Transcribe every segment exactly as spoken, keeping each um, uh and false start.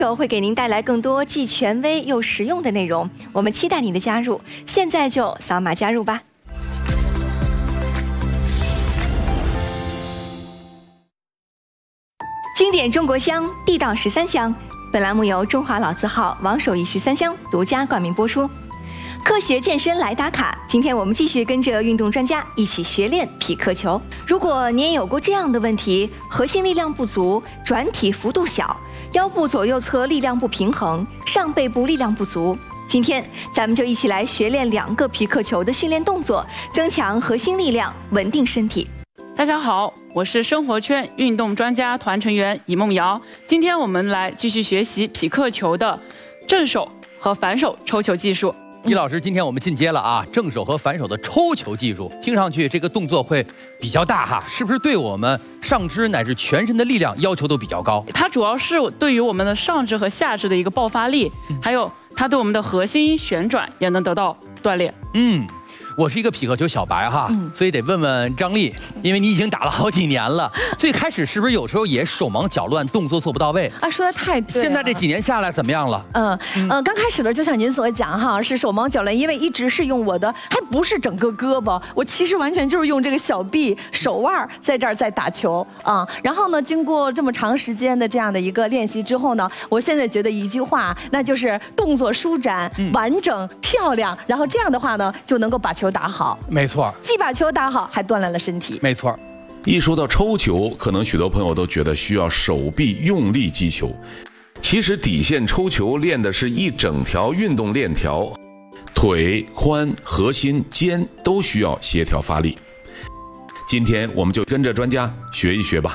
会给您带来更多既权威又实用的内容，我们期待您的加入，现在就扫码加入吧。经典中国香，地道十三香。本栏目由中华老字号王守义十三香独家冠名播出。科学健身来打卡，今天我们继续跟着运动专家一起学练匹克球。如果您也有过这样的问题，核心力量不足，转体幅度小，腰部左右侧力量不平衡，上背部力量不足，今天咱们就一起来学练两个匹克球的训练动作，增强核心力量，稳定身体。 大家好，我是生活圈运动专家团成员尹梦瑶。今天我们来继续学习匹克球的正手和反手抽球技术。 尹老师，今天我们进阶了啊，正手和反手的抽球技术，听上去这个动作会比较大哈，是不是对我们上肢乃至全身的力量要求都比较高？ 它主要是对于我们的上肢和下肢的一个爆发力，还有它对我们的核心旋转也能得到锻炼。 嗯。我是一个匹克球小白哈，嗯、所以得问问张丽，因为你已经打了好几年了。最开始是不是有时候也手忙脚乱，动作做不到位啊？说的太对了。 现在这几年下来怎么样了？ 嗯嗯、呃，刚开始的就像您所讲哈，是手忙脚乱，因为一直是用我的，还不是整个胳膊，我其实完全就是用这个小臂、手腕在这儿在打球啊、嗯。然后呢，经过这么长时间的这样的一个练习之后呢，我现在觉得一句话，那就是动作舒展、嗯、完整、漂亮，然后这样的话呢，就能够把球打好。 没错， 既把球打好，还锻炼了身体。 没错。 一说到抽球，可能许多朋友都觉得需要手臂用力击球。其实底线抽球练的是一整条运动链条，腿、髋、核心、肩都需要协调发力。今天我们就跟着专家学一学吧。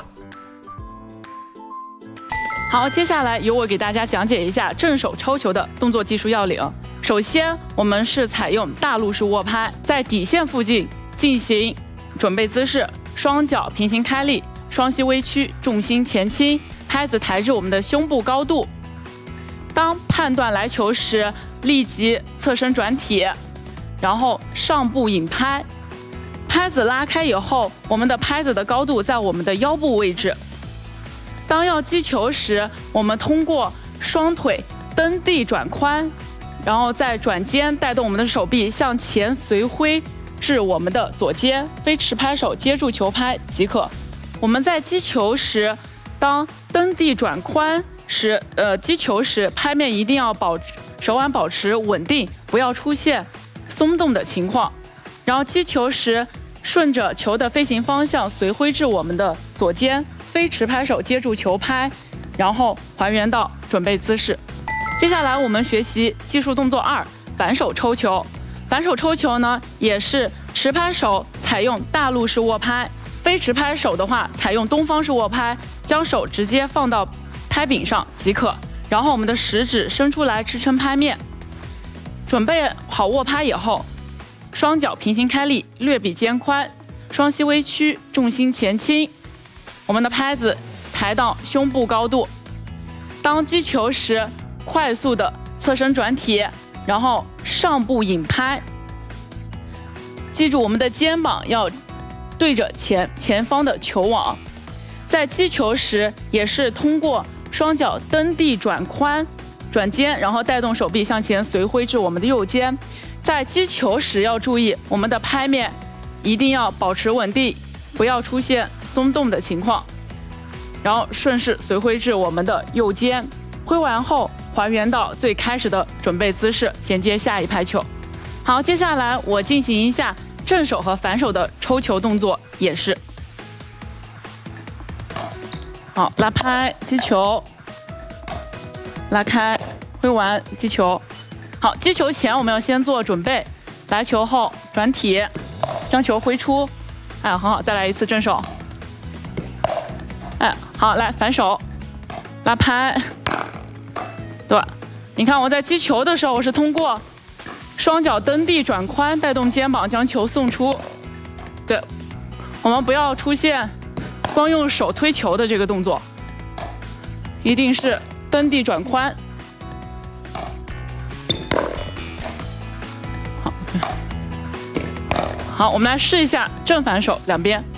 好，接下来由我给大家讲解一下正手抽球的动作技术要领。首先，我们是采用大陆式握拍，在底线附近进行准备姿势，双脚平行开立，双膝微屈，重心前倾，拍子抬至我们的胸部高度。当判断来球时，立即侧身转体，然后上步引拍。拍子拉开以后，我们的拍子的高度在我们的腰部位置。当要击球时，我们通过双腿蹬地转髋，然后再转肩带动我们的手臂向前随挥至我们的左肩，非持拍手接住球拍即可。我们在击球时，当蹬地转髋时，呃，击球时拍面一定要保手腕保持稳定，不要出现松动的情况。然后击球时，顺着球的飞行方向随挥至我们的左肩，非持拍手接住球拍，然后还原到准备姿势。接下来我们学习技术动作二，反手抽球。反手抽球呢，也是持拍手采用大陆式握拍，非持拍手的话采用东方式握拍，将手直接放到拍柄上即可。然后我们的食指伸出来支撑拍面。准备好握拍以后，双脚平行开立，略比肩宽，双膝微屈，重心前倾。我们的拍子抬到胸部高度。当击球时，快速的侧身转体，然后上步引拍。记住，我们的肩膀要对着前前方的球网。在击球时，也是通过双脚蹬地转髋、转肩，然后带动手臂向前随挥至我们的右肩。在击球时要注意，我们的拍面一定要保持稳定，不要出现松动的情况。然后顺势随挥至我们的右肩，挥完后还原到最开始的准备姿势，衔接下一拍球。好，接下来我进行一下正手和反手的抽球动作演示。好，拉拍击球，拉开，挥完击球。好，击球前我们要先做准备，来球后转体，将球挥出。哎，很好，再来一次正手。哎，好，来反手，拉拍。对，你看我在击球的时候，我是通过双脚蹬地转髋，带动肩膀将球送出。对，我们不要出现光用手推球的这个动作，一定是蹬地转髋。好，好，我们来试一下正反手两边。